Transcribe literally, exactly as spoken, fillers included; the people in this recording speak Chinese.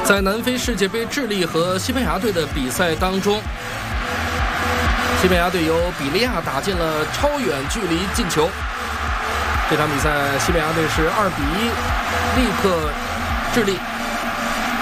在南非世界杯智利和西班牙队的比赛当中，西班牙队由比利亚打进了超远距离进球。这场比赛，西班牙队是二比一力克智利。